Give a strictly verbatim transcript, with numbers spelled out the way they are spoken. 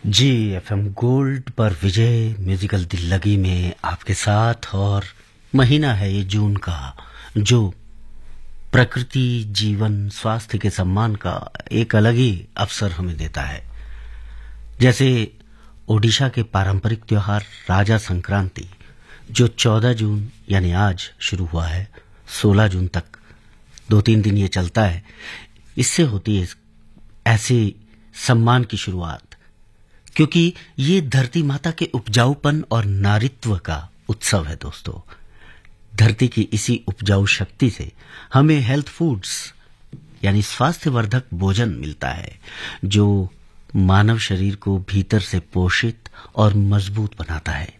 जी FM gold पर विजय musical दिल लगी में आपके साथ। और महीना है ये जून का, जो प्रकृति, जीवन, स्वास्थ्य के सम्मान का एक अलग ही अवसर हमें देता है। जैसे ओडिशा के पारंपरिक त्योहार राजा संक्रांति, जो चौदह जून यानी आज शुरू हुआ है, सोलह जून तक दो तीन दिन ये चलता है। इससे होती है ऐसे सम्मान की शुरुआत, क्योंकि ये धरती माता के उपजाऊपन और नारित्व का उत्सव है। दोस्तों, धरती की इसी उपजाऊ शक्ति से हमें हेल्थ फूड्स यानी स्वास्थ्यवर्धक भोजन मिलता है, जो मानव शरीर को भीतर से पोषित और मजबूत बनाता है।